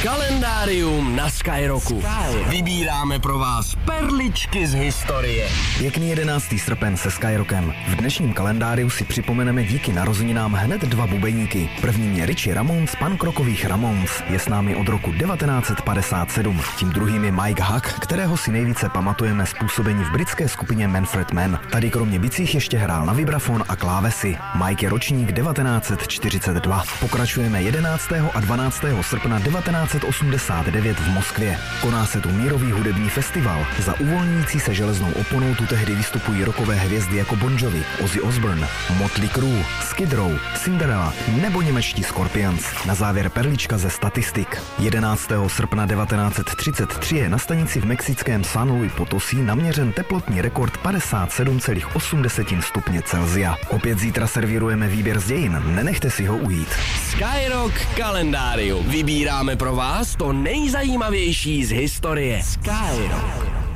Kalendárium na Skyrocku. Vybíráme pro vás perličky z historie. Pěkný 11. srpen se Skyrockem. V dnešním kalendáriu si připomeneme díky narozeninám hned dva bubeníky. Prvním je Richie Ramone z punk rockových Ramones. Je s námi od roku 1957. Tím druhým je Mike Hug, kterého si nejvíce pamatujeme z působení v britské skupině Manfred Mann. Tady kromě bicích ještě hrál na vibrafon a klávesy. Mike je ročník 1942. Pokračujeme 11. a 12. srpna 1989 v Moskvě. Koná se tu mírový hudební festival. Za uvolňující se železnou oponou tu tehdy vystupují rockové hvězdy jako Bon Jovi, Ozzy Osbourne, Motley Crue, Skid Row, Cinderella nebo němečtí Scorpions. Na závěr perlička ze statistik. 11. srpna 1933 je na stanici v mexickém San Luis Potosí naměřen teplotní rekord 57,8 stupně Celsia. Opět zítra servírujeme výběr z dějin, nenechte si ho ujít. Skyrock kalendárium. Vybíráme pro vás to nejzajímavější z historie. Skyrock.